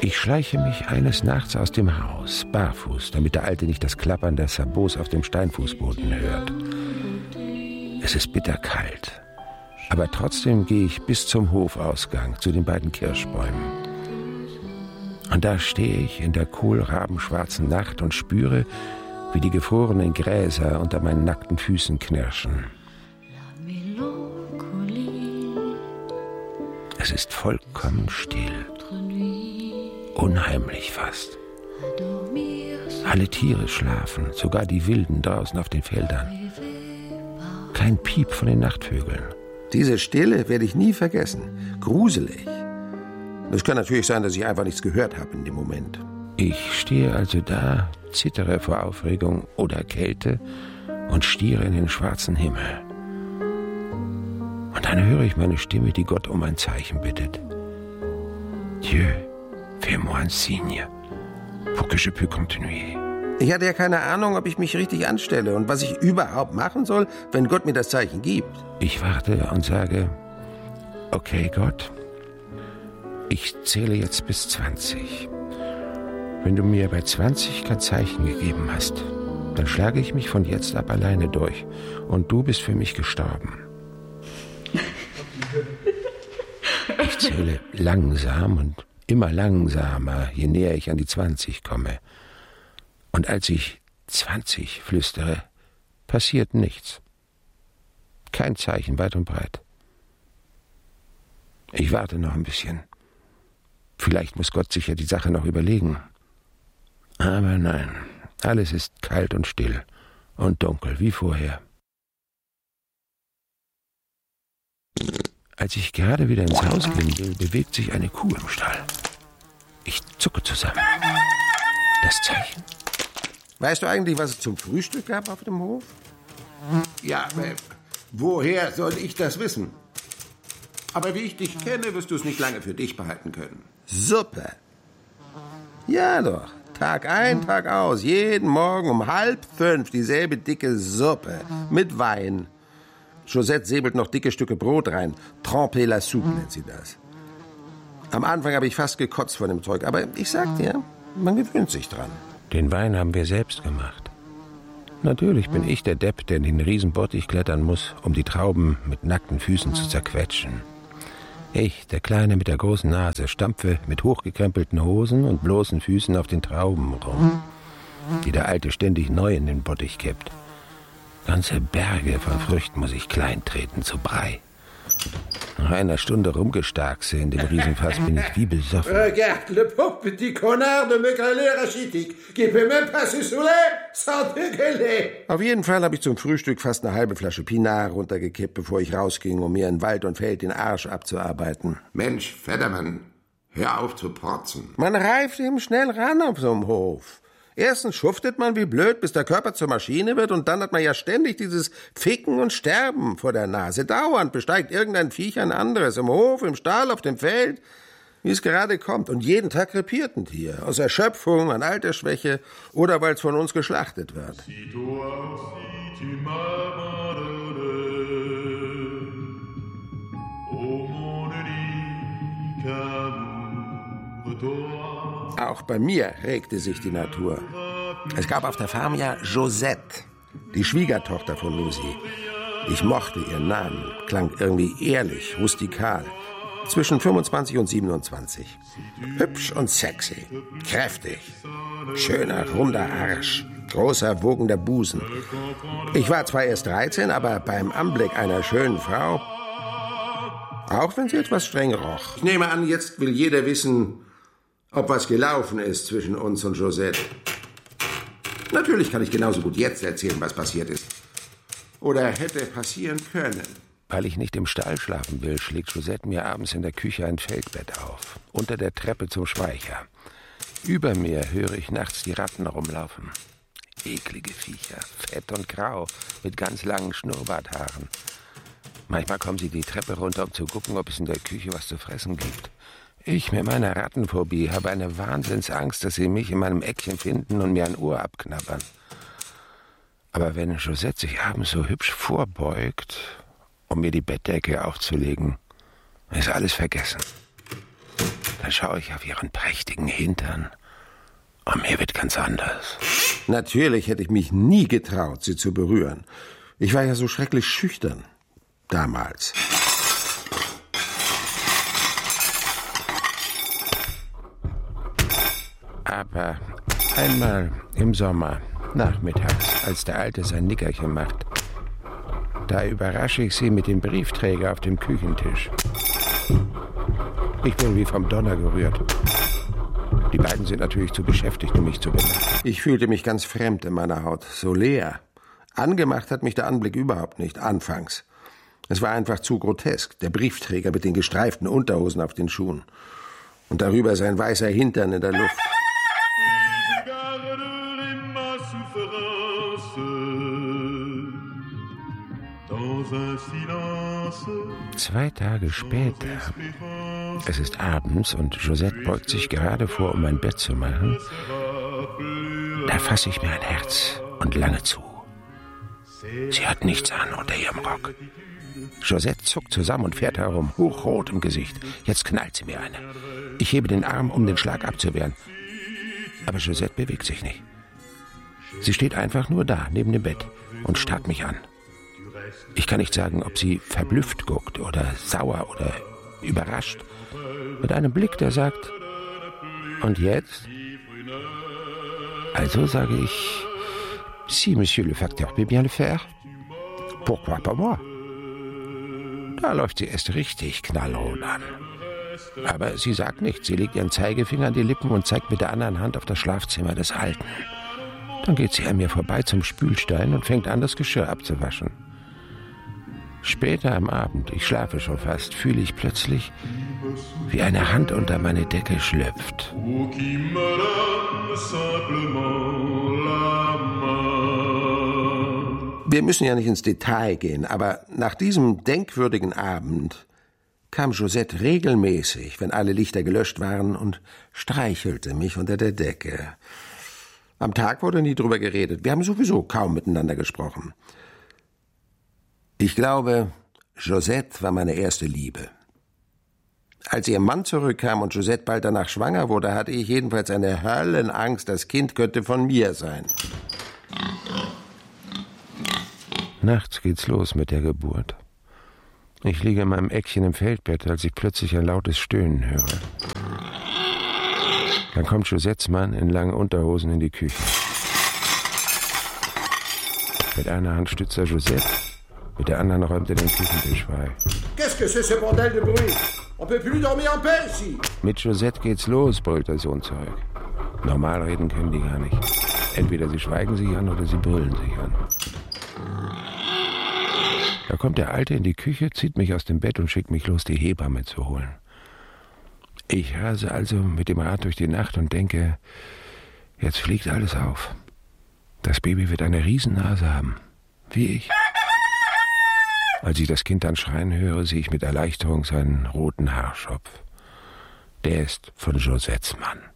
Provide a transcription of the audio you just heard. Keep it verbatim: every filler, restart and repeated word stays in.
Ich schleiche mich eines Nachts aus dem Haus, barfuß, damit der Alte nicht das Klappern der Sabots auf dem Steinfußboden hört. Es ist bitterkalt, aber trotzdem gehe ich bis zum Hofausgang, zu den beiden Kirschbäumen. Und da stehe ich in der kohlrabenschwarzen Nacht und spüre, wie die gefrorenen Gräser unter meinen nackten Füßen knirschen. Es ist vollkommen still. Unheimlich fast. Alle Tiere schlafen, sogar die Wilden draußen auf den Feldern. Kein Piep von den Nachtvögeln. Diese Stille werde ich nie vergessen. Gruselig. Es kann natürlich sein, dass ich einfach nichts gehört habe in dem Moment. Ich stehe also da, zittere vor Aufregung oder Kälte und stiere in den schwarzen Himmel. Und dann höre ich meine Stimme, die Gott um ein Zeichen bittet. Dieu, fais-moi un signe, pour que je puisse continuer. Ich hatte ja keine Ahnung, ob ich mich richtig anstelle und was ich überhaupt machen soll, wenn Gott mir das Zeichen gibt. Ich warte und sage, okay Gott, ich zähle jetzt bis zwanzig. Wenn du mir bei zwanzig kein Zeichen gegeben hast, dann schlage ich mich von jetzt ab alleine durch und du bist für mich gestorben. Ich zähle langsam und immer langsamer, je näher ich an die zwanzig komme. Und als ich zwanzig flüstere, passiert nichts. Kein Zeichen weit und breit. Ich warte noch ein bisschen. Vielleicht muss Gott sich ja die Sache noch überlegen. Aber nein, alles ist kalt und still und dunkel wie vorher. Als ich gerade wieder ins Haus gehen will, bewegt sich eine Kuh im Stall. Ich zucke zusammen. Das Zeichen? Weißt du eigentlich, was es zum Frühstück gab auf dem Hof? Ja, äh, woher soll ich das wissen? Aber wie ich dich kenne, wirst du es nicht lange für dich behalten können. Suppe. Ja doch, Tag ein, Tag aus, jeden Morgen um halb fünf dieselbe dicke Suppe mit Wein. Josette säbelt noch dicke Stücke Brot rein. Tremper la soupe nennt sie das. Am Anfang habe ich fast gekotzt von dem Zeug, aber ich sag dir, man gewöhnt sich dran. Den Wein haben wir selbst gemacht. Natürlich bin ich der Depp, der in den Riesenbottich klettern muss, um die Trauben mit nackten Füßen zu zerquetschen. Ich, der Kleine mit der großen Nase, stampfe mit hochgekrempelten Hosen und bloßen Füßen auf den Trauben rum, die der Alte ständig neu in den Bottich kippt. Ganze Berge von Früchten muss ich klein treten zu Brei. Nach einer Stunde Rumgestarkse in dem Riesenfass bin ich wie besoffen. Regarde le pauvre petit connard de me caler rachitique, qui peut même pas se saouler sans dégueuler. Auf jeden Fall habe ich zum Frühstück fast eine halbe Flasche Pinard runtergekippt, bevor ich rausging, um mir in Wald und Feld den Arsch abzuarbeiten. Mensch, Feddermann, hör auf zu porzen. Man reift eben schnell ran auf so einem Hof. Erstens schuftet man wie blöd, bis der Körper zur Maschine wird, und dann hat man ja ständig dieses Ficken und Sterben vor der Nase. Dauernd besteigt irgendein Viech ein anderes, im Hof, im Stall, auf dem Feld, wie es gerade kommt. Und jeden Tag krepiert ein Tier, aus Erschöpfung, an Altersschwäche oder weil es von uns geschlachtet wird. Auch bei mir regte sich die Natur. Es gab auf der Farm ja Josette, die Schwiegertochter von Lucy. Ich mochte ihren Namen, klang irgendwie ehrlich, rustikal. Zwischen fünfundzwanzig und siebenundzwanzig. Hübsch und sexy, kräftig, schöner, runder Arsch, großer, wogender Busen. Ich war zwar erst dreizehn, aber beim Anblick einer schönen Frau, auch wenn sie etwas streng roch. Ich nehme an, jetzt will jeder wissen, ob was gelaufen ist zwischen uns und Josette. Natürlich kann ich genauso gut jetzt erzählen, was passiert ist. Oder hätte passieren können. Weil ich nicht im Stall schlafen will, schlägt Josette mir abends in der Küche ein Feldbett auf, unter der Treppe zum Speicher. Über mir höre ich nachts die Ratten rumlaufen. Eklige Viecher, fett und grau, mit ganz langen Schnurrbarthaaren. Manchmal kommen sie die Treppe runter, um zu gucken, ob es in der Küche was zu fressen gibt. Ich mit meiner Rattenphobie habe eine Wahnsinnsangst, dass sie mich in meinem Eckchen finden und mir ein Ohr abknabbern. Aber wenn Josette sich abends so hübsch vorbeugt, um mir die Bettdecke aufzulegen, ist alles vergessen. Dann schaue ich auf ihren prächtigen Hintern und mir wird ganz anders. Natürlich hätte ich mich nie getraut, sie zu berühren. Ich war ja so schrecklich schüchtern. Damals. Aber einmal im Sommer, nachmittags, als der Alte sein Nickerchen macht, da überrasche ich sie mit dem Briefträger auf dem Küchentisch. Ich bin wie vom Donner gerührt. Die beiden sind natürlich zu beschäftigt, um mich zu bemerken. Ich fühlte mich ganz fremd in meiner Haut, so leer. Angemacht hat mich der Anblick überhaupt nicht, anfangs. Es war einfach zu grotesk, der Briefträger mit den gestreiften Unterhosen auf den Schuhen. Und darüber sein weißer Hintern in der Luft. Zwei Tage später, es ist abends und Josette beugt sich gerade vor, um mein Bett zu machen, da fasse ich mir ein Herz und lange zu. Sie hat nichts an unter ihrem Rock. Josette zuckt zusammen und fährt herum, hochrot im Gesicht. Jetzt knallt sie mir eine. Ich hebe den Arm, um den Schlag abzuwehren. Aber Josette bewegt sich nicht. Sie steht einfach nur da, neben dem Bett, und starrt mich an. Ich kann nicht sagen, ob sie verblüfft guckt oder sauer oder überrascht. Mit einem Blick, der sagt, und jetzt? Also sage ich, si Monsieur le Facteur peut bien le faire, pourquoi pas moi? Da läuft sie erst richtig knallrot an. Aber sie sagt nichts. Sie legt ihren Zeigefinger an die Lippen und zeigt mit der anderen Hand auf das Schlafzimmer des Alten. Dann geht sie an mir vorbei zum Spülstein und fängt an, das Geschirr abzuwaschen. Später am Abend, ich schlafe schon fast, fühle ich plötzlich, wie eine Hand unter meine Decke schlüpft. Wir müssen ja nicht ins Detail gehen, aber nach diesem denkwürdigen Abend kam Josette regelmäßig, wenn alle Lichter gelöscht waren, und streichelte mich unter der Decke. Am Tag wurde nie drüber geredet. Wir haben sowieso kaum miteinander gesprochen. Ich glaube, Josette war meine erste Liebe. Als ihr Mann zurückkam und Josette bald danach schwanger wurde, hatte ich jedenfalls eine Höllenangst, das Kind könnte von mir sein. Nachts geht's los mit der Geburt. Ich liege in meinem Eckchen im Feldbett, als ich plötzlich ein lautes Stöhnen höre. Dann kommt Josettes Mann in langen Unterhosen in die Küche. Mit einer Hand stützt er Josette, mit der anderen räumt er den Küchentisch frei. Qu'est-ce que c'est ce bordel de bruit? On peut plus dormir en paix ici. Mit Josette geht's los, brüllt der Sohn zurück. Normal reden können die gar nicht. Entweder sie schweigen sich an oder sie brüllen sich an. Da kommt der Alte in die Küche, zieht mich aus dem Bett und schickt mich los, die Hebamme zu holen. Ich rase also mit dem Rad durch die Nacht und denke, jetzt fliegt alles auf. Das Baby wird eine Riesennase haben, wie ich. Als ich das Kind dann schreien höre, sehe ich mit Erleichterung seinen roten Haarschopf. Der ist von Josettes Mann.